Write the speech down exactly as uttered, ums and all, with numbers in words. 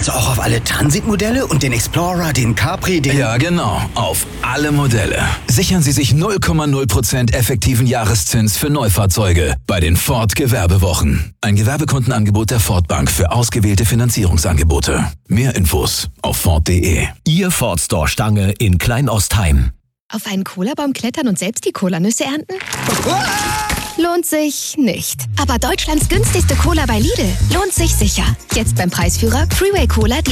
Also auch auf alle Transitmodelle und den Explorer, den Capri, den... Ja, genau. Auf alle Modelle. Sichern Sie sich null Komma null Prozent effektiven Jahreszins für Neufahrzeuge bei den Ford Gewerbewochen. Ein Gewerbekundenangebot der Ford Bank für ausgewählte Finanzierungsangebote. Mehr Infos auf Ford punkt de. Ihr Ford Store Stange in Kleinostheim. Auf einen Cola-Baum klettern und selbst die Cola-Nüsse ernten? Lohnt sich nicht. Aber Deutschlands günstigste Cola bei Lidl lohnt sich sicher. Jetzt beim Preisführer Freeway Cola, die